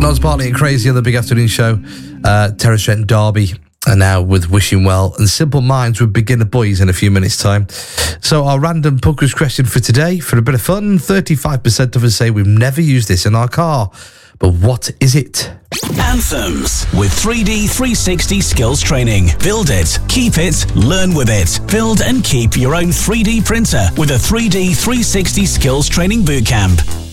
Noz Bartley and Crazy on the Big Afternoon Show. Terence Trent D'Arby are now with Wishing Well, and Simple Minds with Beginner Boys in a few minutes' time. So our random pub quiz question for today, for a bit of fun, 35% of us say we've never used this in our car. But what is it? Anthems with 3D 360 skills training. Build it, keep it, learn with it. Build and keep your own 3D printer with a 3D 360 skills training bootcamp.